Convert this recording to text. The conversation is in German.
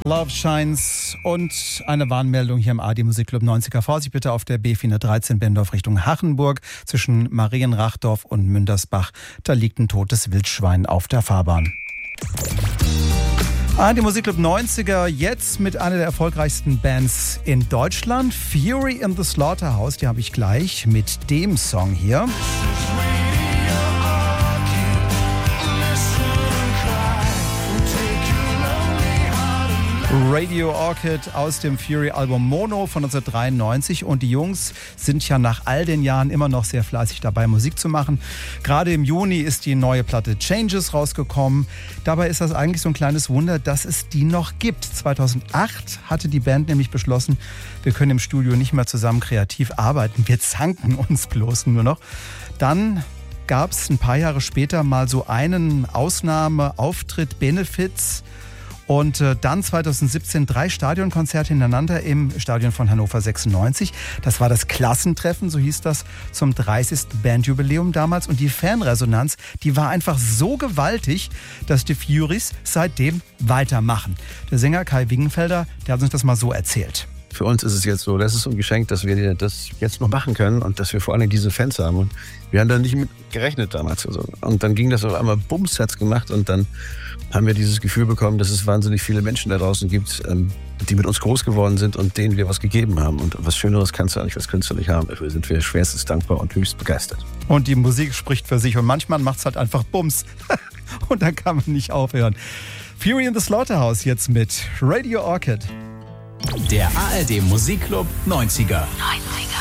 Love Shines und eine Warnmeldung hier im ARD Musikclub 90er. Vorsicht bitte auf der B413 Bendorf Richtung Hachenburg zwischen Marienrachdorf und Mündersbach. Da liegt ein totes Wildschwein auf der Fahrbahn. ARD Musikclub 90er, jetzt mit einer der erfolgreichsten Bands in Deutschland. Fury in the Slaughterhouse, die habe ich gleich mit dem Song hier. Radio Orchid aus dem Fury-Album Mono von 1993 und die Jungs sind ja nach all den Jahren immer noch sehr fleißig dabei, Musik zu machen. Gerade im Juni ist die neue Platte Changes rausgekommen. Dabei ist das eigentlich so ein kleines Wunder, dass es die noch gibt. 2008 hatte die Band nämlich beschlossen, wir können im Studio nicht mehr zusammen kreativ arbeiten, wir zanken uns bloß nur noch. Dann gab es ein paar Jahre später mal so einen Ausnahmeauftritt, Benefiz. Und dann 2017 3 Stadionkonzerte hintereinander im Stadion von Hannover 96. Das war das Klassentreffen, so hieß das, zum 30. Bandjubiläum damals. Und die Fanresonanz, die war einfach so gewaltig, dass die Furies seitdem weitermachen. Der Sänger Kai Wingenfelder, der hat uns das mal so erzählt. Für uns ist es jetzt so, das ist ein Geschenk, dass wir das jetzt noch machen können und dass wir vor allem diese Fans haben. Und wir haben da nicht mit gerechnet damals. Und dann ging das auf einmal, Bums, hat's gemacht und dann haben wir dieses Gefühl bekommen, dass es wahnsinnig viele Menschen da draußen gibt, die mit uns groß geworden sind und denen wir was gegeben haben. Und was Schöneres kannst du eigentlich als Künstler nicht haben. Dafür sind wir schwerstens dankbar und höchst begeistert. Und die Musik spricht für sich und manchmal macht's halt einfach Bums. Und dann kann man nicht aufhören. Fury in the Slaughterhouse jetzt mit Radio Orchid. Der ARD Musikclub 90er.